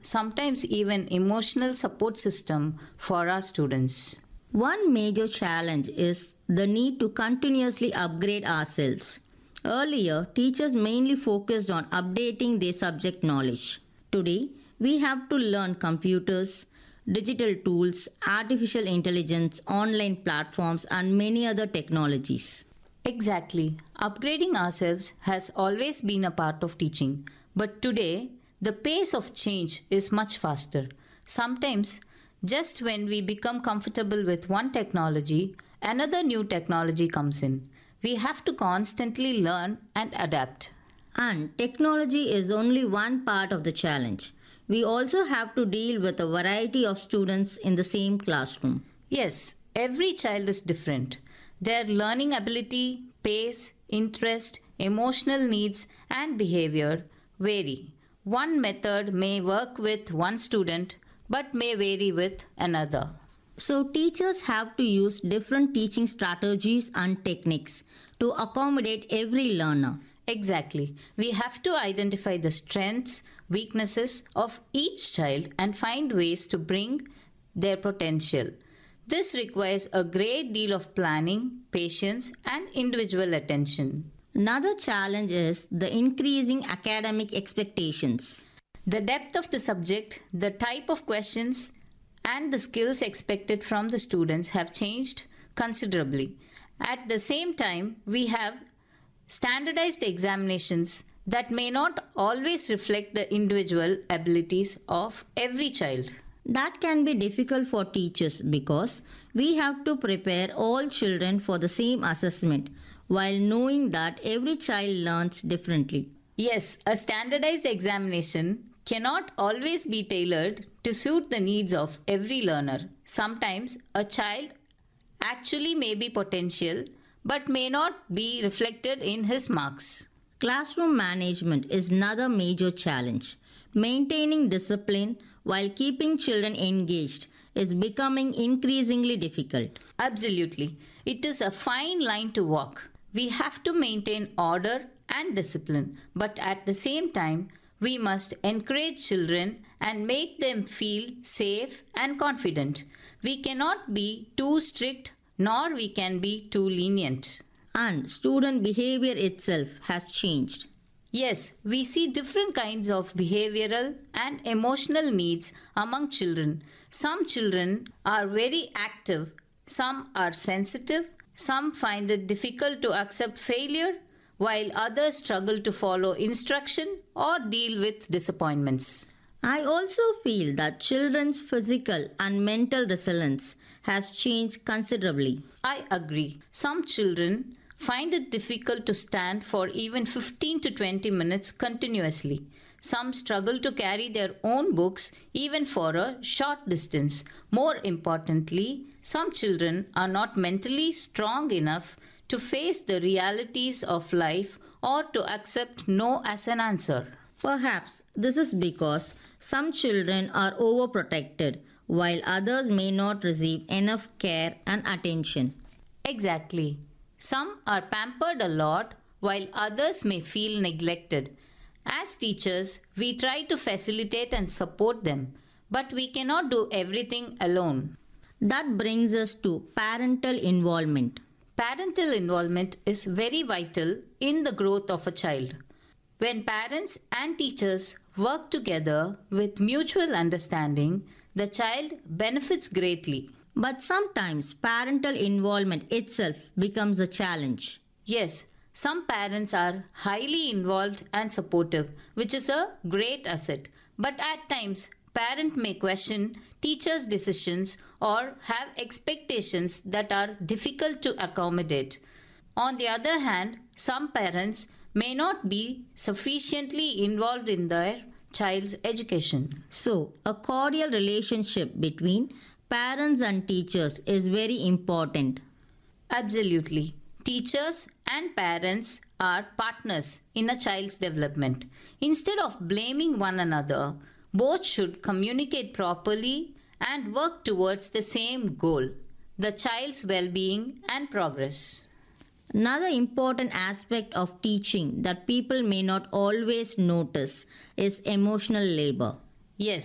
sometimes even emotional support system for our students. One major challenge is the need to continuously upgrade ourselves. Earlier, teachers mainly focused on updating their subject knowledge. Today, we have to learn computers, digital tools, artificial intelligence, online platforms, and many other technologies. Exactly. Upgrading ourselves has always been a part of teaching, but today the pace of change is much faster. Sometimes, just when we become comfortable with one technology, another new technology comes in. We have to constantly learn and adapt. And technology is only one part of the challenge. We also have to deal with a variety of students in the same classroom. Yes, every child is different. Their learning ability, pace, interest, emotional needs, and behavior vary. One method may work with one student but may vary with another. So, teachers have to use different teaching strategies and techniques to accommodate every learner. Exactly. We have to identify the strengths, weaknesses of each child and find ways to bring their potential. This requires a great deal of planning, patience, and individual attention. Another challenge is the increasing academic expectations. The depth of the subject, the type of questions, and the skills expected from the students have changed considerably. At the same time, we have standardized examinations that may not always reflect the individual abilities of every child. That can be difficult for teachers because we have to prepare all children for the same assessment while knowing that every child learns differently. Yes, a standardized examination cannot always be tailored to suit the needs of every learner. Sometimes a child actually may be potential but may not be reflected in his marks. Classroom management is another major challenge. Maintaining discipline while keeping children engaged is becoming increasingly difficult. Absolutely. It is a fine line to walk. We have to maintain order and discipline, but at the same time, we must encourage children and make them feel safe and confident. We cannot be too strict nor we can be too lenient. And student behavior itself has changed. Yes, we see different kinds of behavioral and emotional needs among children. Some children are very active, some are sensitive, some find it difficult to accept failure, while others struggle to follow instruction or deal with disappointments. I also feel that children's physical and mental resilience has changed considerably. I agree. Some children find it difficult to stand for even 15 to 20 minutes continuously. Some struggle to carry their own books even for a short distance. More importantly, some children are not mentally strong enough to face the realities of life or to accept no as an answer. Perhaps this is because some children are overprotected while others may not receive enough care and attention. Exactly. Some are pampered a lot while others may feel neglected. As teachers, we try to facilitate and support them, but we cannot do everything alone. That brings us to parental involvement. Parental involvement is very vital in the growth of a child. When parents and teachers work together with mutual understanding, the child benefits greatly. But sometimes parental involvement itself becomes a challenge. Yes, some parents are highly involved and supportive, which is a great asset. But at times, parent may question teachers' decisions or have expectations that are difficult to accommodate. On the other hand, some parents may not be sufficiently involved in their child's education. So, a cordial relationship between parents and teachers is very important. Absolutely. Teachers and parents are partners in a child's development. Instead of blaming one another, both should communicate properly and work towards the same goal, the child's well being and progress. Another important aspect of teaching that people may not always notice is emotional labor. Yes,